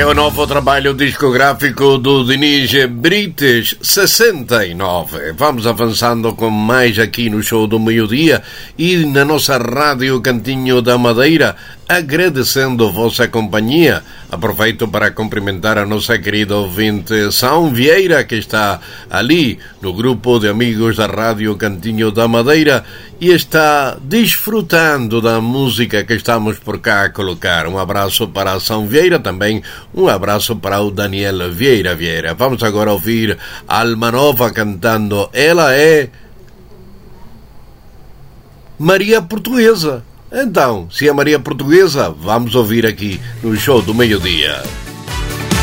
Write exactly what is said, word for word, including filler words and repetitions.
É o novo trabalho discográfico do Dinis Brites, sessenta e nove. Vamos avançando com mais aqui no Show do Meio-Dia e na nossa Rádio Cantinho da Madeira, agradecendo a vossa companhia. Aproveito para cumprimentar a nossa querida ouvinte São Vieira, que está ali no grupo de amigos da Rádio Cantinho da Madeira e está desfrutando da música que estamos por cá a colocar. Um abraço para a São Vieira, também um abraço para o Daniel Vieira Vieira. Vamos agora ouvir Alma Nova cantando Ela é Maria Portuguesa. Então, se é Maria Portuguesa, vamos ouvir aqui no Show do Meio-Dia.